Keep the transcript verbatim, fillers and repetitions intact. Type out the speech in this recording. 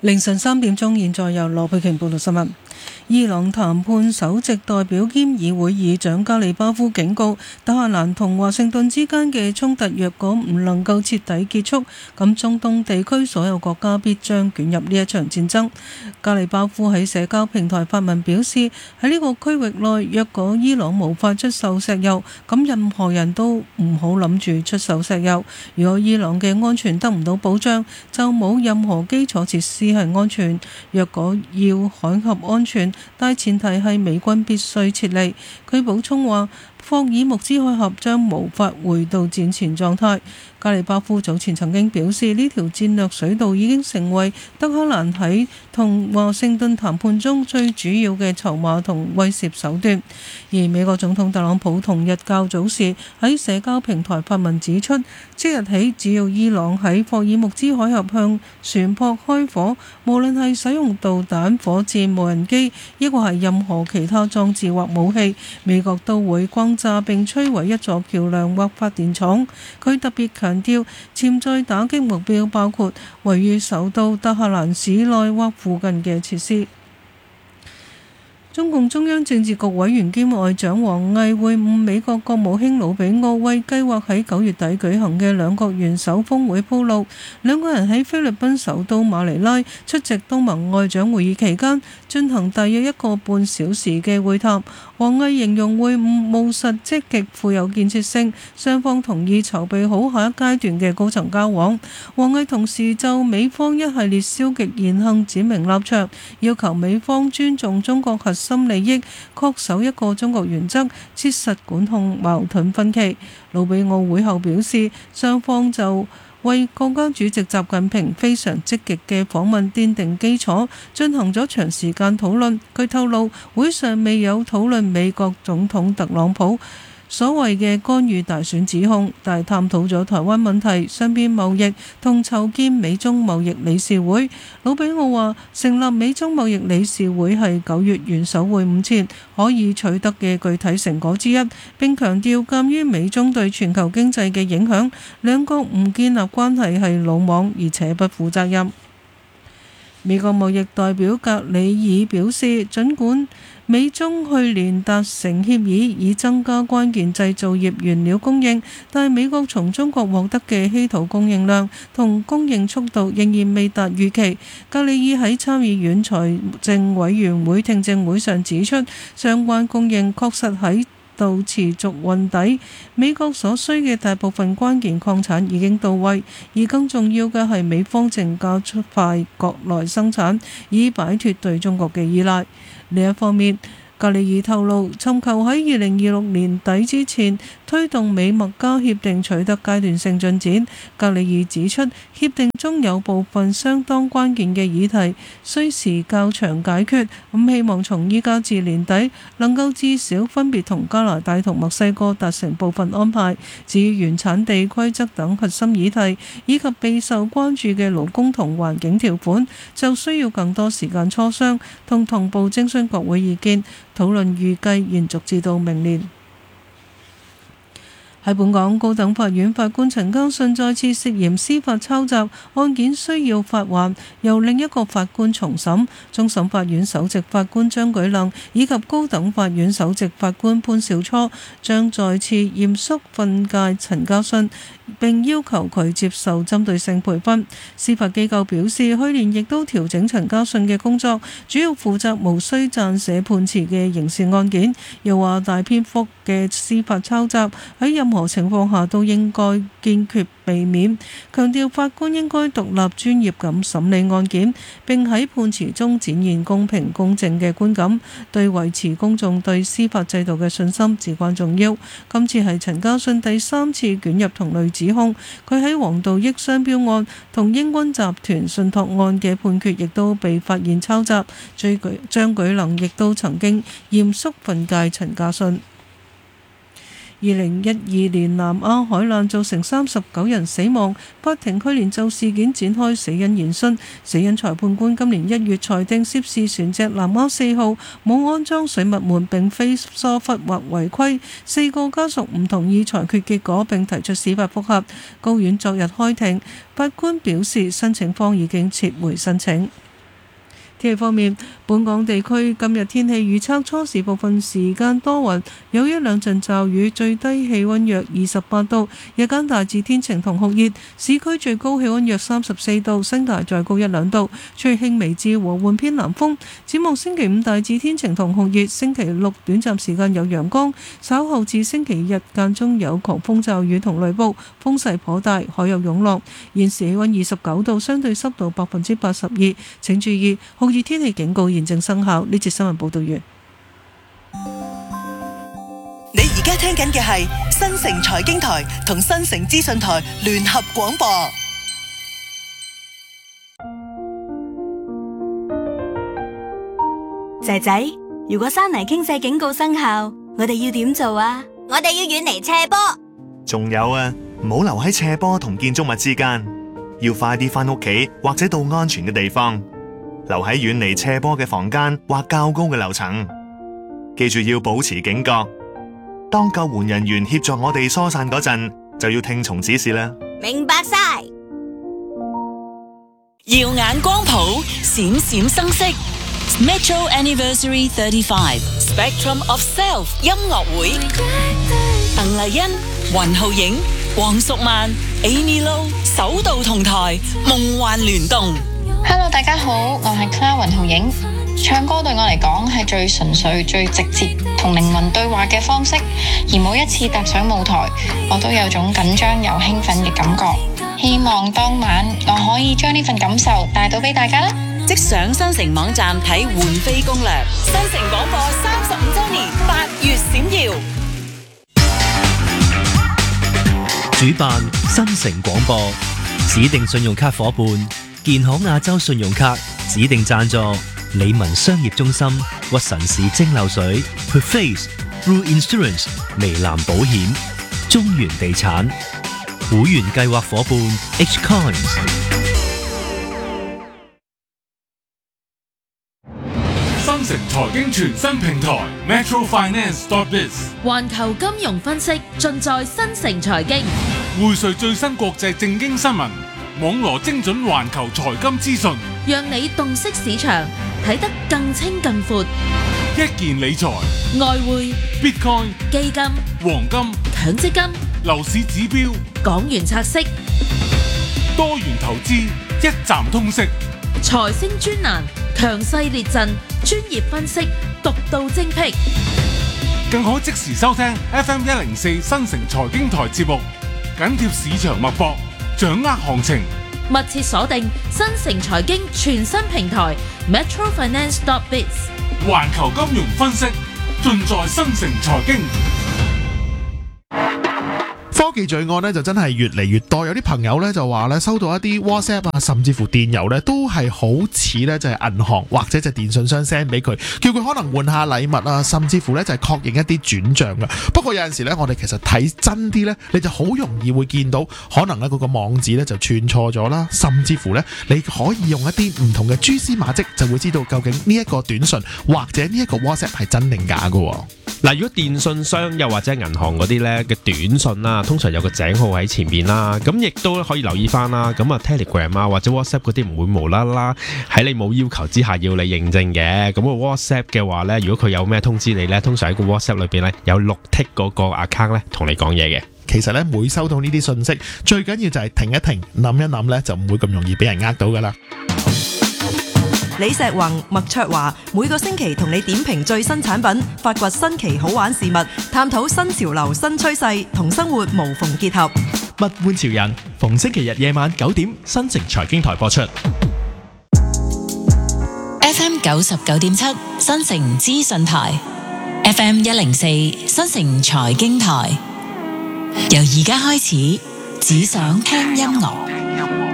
凌晨三點鐘，現在由羅佩瓊報道新聞。伊朗談判首席代表兼議會議長加里巴夫警告，德黑蘭同華盛頓之間嘅衝突若果唔能夠徹底結束，咁中東地區所有國家必將捲入呢一場戰爭。加里巴夫喺社交平台發文表示，喺呢個區域內，若果伊朗無法出售石油，咁任何人都唔好諗住出售石油。如果伊朗嘅安全得唔到保障，就冇任何基礎設施係安全。若果要海峽安全，但前提係美軍必須撤離。佢補充話，霍爾木茲海峽將無法回到戰前狀態。加里巴夫早前曾經表示，呢條戰略水道已經成為德黑蘭喺同華盛頓談判中最主要嘅籌碼同威懾手段。而美國總統特朗普同日較早時喺社交平台發文指出，即日起只要伊朗喺霍爾木茲海峽向船舶開火，無論係使用導彈、火箭、無人機，抑或係任何其他裝置或武器，美國都會轟炸並摧毀一座橋梁或發電廠。佢特別強調，潛在打擊目標包括位於首都德黑蘭市內或附近嘅設施。中共中央政治局委員兼外長王毅會晤美國國務卿魯比奧，為計劃喺九月底舉行嘅兩國元首峰會鋪路。兩個人喺菲律賓首都馬尼拉出席東盟外長會議期間，進行大約一個半小時嘅會談。王毅形容會晤務實積極、富有建設性，雙方同意籌備好下一階段嘅高層交往。王毅同時就美方一系列消極言行指明立場，要求美方尊重中國核心利益，恪守一個中國原則，切實管控矛盾分歧。魯比奧會後表示，雙方就為國家主席習近平非常積極嘅訪問奠定基礎，進行咗長時間討論。佢透露，會上未有討論美國總統特朗普所謂嘅干預大選指控，但係探討咗台灣問題、雙邊貿易同籌建美中貿易理事會。魯比奧話，成立美中貿易理事會係九月元首會晤前可以取得嘅具體成果之一，並強調鑑於美中對全球經濟嘅影響，兩國唔建立關係係魯莽而且不負責任。美國貿易代表格里爾表示，儘管美中去年達成協議以增加關鍵製造業原料供應，但美國從中國獲得嘅稀土供應量同供應速度仍然未達預期。格里爾喺參議院財政委員會聽證會上指出，相關供應確實喺度持續運抵，美國所需嘅大部分關鍵礦產已經到位，而更重要嘅係美方正加快國內生產，以擺脫對中國嘅依賴。另一方面，格里爾透露，尋求喺二零二六年底之前推動美墨加協定取得階段性進展。格里爾指出，協定中有部分相當關鍵嘅議題需時較長解決，咁希望從依家至年底能夠至少分別同加拿大同墨西哥達成部分安排。至於原產地規則等核心議題，以及備受關注嘅勞工同環境條款，就需要更多時間磋商同同步徵詢國會意見。討論預計延續至到明年。喺本港，高等法院法官陳家信再次涉嫌司法抄襲案件，需要發還，由另一個法官重審。終審法院首席法官張舉能以及高等法院首席法官潘兆初將再次嚴肅訓誡陳家信，並要求佢接受針對性培訓。司法機構表示，去年亦都調整陳家信嘅工作，主要負責無需撰寫判詞嘅刑事案件。又話大篇幅嘅司法抄襲喺任何情況下都應該堅決避免，強調法官應該獨立專業咁審理案件，並喺判詞中展現公平公正嘅觀感，對維持公眾對司法制度嘅信心至關重要。今次係陳家信第三次捲入同類指控，佢喺黃道益商標案同英軍集團信託案嘅判決亦都被發現抄襲。最舉張舉能亦都曾經嚴肅訓誡陳家信。二零一二年南丫海難造成三十九人死亡，法庭去年就事件展開死因研訊，死因裁判官今年一月裁定涉事船隻南丫四號冇安裝水密門，並非疏忽或違規。四個家屬唔同意裁決結果，並提出司法覆核。高院昨日開庭，法官表示申請方已經撤回申請。 天氣方面，本港地區今日天氣預測，初時部分時間多雲，有一兩陣驟雨，最低氣溫約二十八度，日間大致天晴同酷熱，市區最高氣溫約三十四度，新界再高一兩度，吹輕微至和緩偏南風。展望星期五大致天晴同酷熱，星期六短暫時間有陽光，稍後至星期日間中有狂風驟雨同雷暴，風勢頗大，海有湧浪。現時氣溫二十九度，相對濕度百分之八十二，請注意酷熱天氣警告現正生效。呢節新聞報道完。 你而家聽緊嘅係新城財經台同新城資訊台聯合廣播。 仔仔，如果山泥傾瀉警告生效，我哋要點做啊？ 我哋要遠離斜坡。 仲有啊，唔好留喺斜坡同建築物之間，要快啲返屋企或者到安全嘅地方。留喺遠離斜坡嘅房間或較高嘅樓層。記住要保持警覺。當救援人員協助我哋疏散嗰陣，就要聽從指示啦。 明白晒。 耀眼光譜，閃閃生色。Metro Anniversary thirty-five Spectrum of Self 音樂會，鄧麗欣、雲浩影、黃淑曼、Amy Lo 首度同台，夢幻聯動。 Hello， 大家好，我係 Clara 雲浩影。唱歌對我嚟講係最純粹、最直接同靈魂對話嘅方式，而每一次踏上舞台，我都有種緊張又興奮嘅感覺。希望當晚我可以將呢份感受帶到俾大家啦！ 即上新城網站睇換飛攻略。新城廣播三十五週年，八月閃耀。 主辦新城廣播，指定信用卡夥伴建行亞洲信用卡，指定贊助理文商業中心、屈臣氏蒸餾水、Perface、Blue Insurance、微藍保險、中原地產。會員計劃夥伴 H Coins。 新城財經全新平台 Metro Finance dot biz， 環球金融分析盡在新城財經， 匯萃最新國際政經新聞，網羅精準環球財金資訊， 讓你洞悉市場，睇得更清更闊。 一件理財、 外匯、 Bitcoin、 基金、 黃金、 強積金、 樓市指標、 港元拆息、 多元投資，一站通識。 財星專欄，強勢列陣，專業分析，獨到精闢。 更可即時收聽 F M 一零四新城財經台節目，緊貼市場脈搏，掌握行情。 密切鎖定新城財經全新平台 Metro Finance dot biz， 環球金融分析盡在新城財經。 科技罪案咧就真係越嚟越多，有啲朋友咧就話咧收到一啲 WhatsApp 啊，甚至乎電郵咧都係好似咧就係銀行或者就電信商 send 俾佢，叫佢可能換下禮物啊，甚至乎咧就係確認一啲轉賬噶。不過有陣時咧，我哋其實睇真啲咧，你就好容易會見到可能咧嗰個網址咧就串錯咗啦，甚至乎咧你可以用一啲唔同嘅蛛絲馬跡，就會知道究竟呢一個短信或者呢一個 WhatsApp 係真定假噶。 嗱，如果電信商又或者銀行嗰啲咧嘅短信啦，通常有個井號喺前面啦，咁亦都可以留意翻啦。咁啊 Telegram 啊或者 WhatsApp 嗰啲唔會無啦啦喺你冇要求之下要你認證嘅。咁個 WhatsApp 嘅話咧，如果佢有咩通知你咧，通常喺個 WhatsApp 裏邊咧有綠剔嗰個 account 咧同你講嘢嘅。 其實咧每收到呢啲信息，最緊要就係停一停，諗一諗咧，就唔會咁容易俾人呃到噶啦。 李石宏、麥卓華每個星期同你點評最新產品，發掘新奇好玩事物，探討新潮流新趨勢，同生活無縫結合。 物玩潮人，逢星期日夜晚九點，新城財經台播出。 F M 九十九點七新城資訊台 ，F M 一零四新城財經台，由而家開始，只想聽音樂。